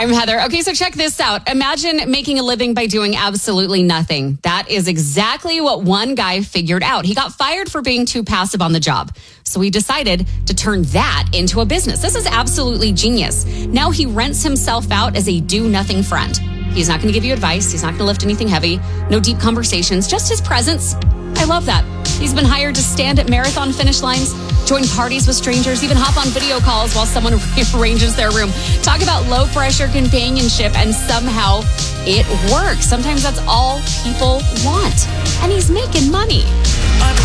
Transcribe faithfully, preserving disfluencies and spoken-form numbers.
I'm Heather. Okay, so check this out. Imagine making a living by doing absolutely nothing. That is exactly what one guy figured out. He got fired for being too passive on the job. So he decided to turn that into a business. This is absolutely genius. Now he rents himself out as a do-nothing friend. He's not going to give you advice. He's not going to lift anything heavy. No deep conversations, just his presence. I love that. He's been hired to stand at marathon finish lines, join parties with strangers, even hop on video calls while someone rearranges their room. Talk about low-pressure companionship, and somehow it works. Sometimes that's all people want. And he's making money.